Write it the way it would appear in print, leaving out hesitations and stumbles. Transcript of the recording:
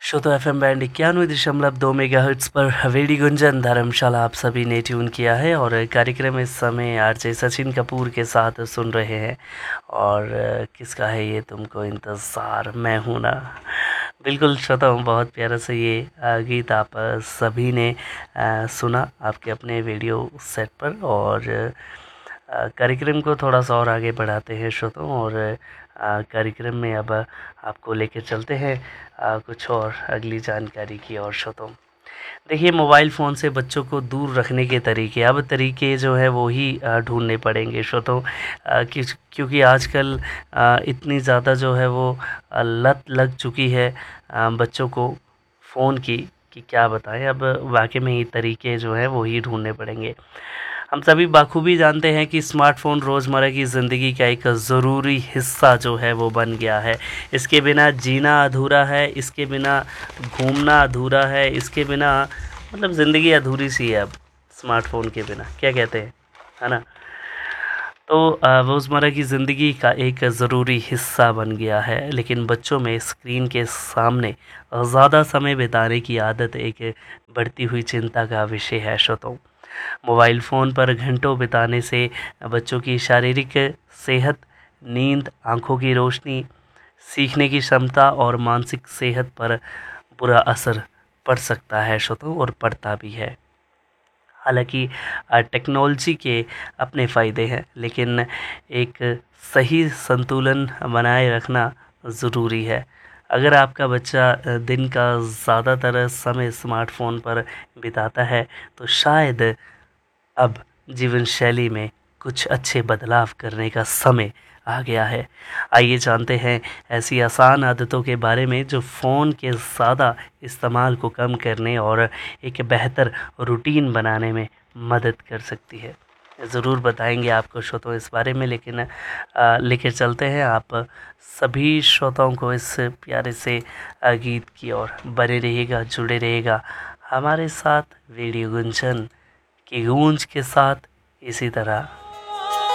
श्रोतो FM band 91.2 megahertz पर हवेली गुंजन धर्मशाला आप सभी ने ट्यून किया है और कार्यक्रम इस समय आरजे सचिन कपूर के साथ सुन रहे हैं। और किसका है ये तुमको इंतज़ार, मैं हूँ ना। बिल्कुल श्रोताओं, बहुत प्यारा से ये गीत आप सभी ने सुना आपके अपने वीडियो सेट पर। और कार्यक्रम को थोड़ा सा और आगे बढ़ाते हैं श्रोताओं, और कार्यक्रम में अब आपको लेकर चलते हैं कुछ और अगली जानकारी की ओर श्रोताओं। देखिए, मोबाइल फ़ोन से बच्चों को दूर रखने के तरीके, अब तरीके जो है वो ही ढूंढने पड़ेंगे श्रोताओं, क्योंकि आजकल इतनी ज़्यादा जो है वो लत लग चुकी है बच्चों को फ़ोन की कि क्या बताएं। अब वाकई में ये तरीके जो है वो ही ढूंढने पड़ेंगे। हम सभी बाखूबी जानते हैं कि स्मार्टफ़ोन रोज़मर्रा की ज़िंदगी का एक ज़रूरी हिस्सा जो है वो बन गया है। इसके बिना जीना अधूरा है, इसके बिना घूमना अधूरा है, इसके बिना मतलब ज़िंदगी अधूरी सी है अब स्मार्टफ़ोन के बिना। क्या कहते हैं, है ना? तो रोज़मर्रा की ज़िंदगी का एक ज़रूरी हिस्सा बन गया है, लेकिन बच्चों में स्क्रीन के सामने ज़्यादा समय बिताने की आदत एक बढ़ती हुई चिंता का विषय है श्रोताओं। मोबाइल फ़ोन पर घंटों बिताने से बच्चों की शारीरिक सेहत, नींद, आँखों की रोशनी, सीखने की क्षमता और मानसिक सेहत पर बुरा असर पड़ सकता है श्रोताओं, और पड़ता भी है। हालाँकि टेक्नोलॉजी के अपने फ़ायदे हैं, लेकिन एक सही संतुलन बनाए रखना ज़रूरी है। अगर आपका बच्चा दिन का ज़्यादातर समय स्मार्टफ़ोन पर बिताता है, तो शायद अब जीवन शैली में कुछ अच्छे बदलाव करने का समय आ गया है। आइए जानते हैं ऐसी आसान आदतों के बारे में जो फ़ोन के ज़्यादा इस्तेमाल को कम करने और एक बेहतर रूटीन बनाने में मदद कर सकती है। ज़रूर बताएंगे आपको श्रोताओं इस बारे में, लेकिन लेकर चलते हैं आप सभी श्रोताओं को इस प्यारे से गीत की ओर। बने रहिएगा, जुड़े रहिएगा हमारे साथ रेडियो गुंजन की गूंज के साथ इसी तरह।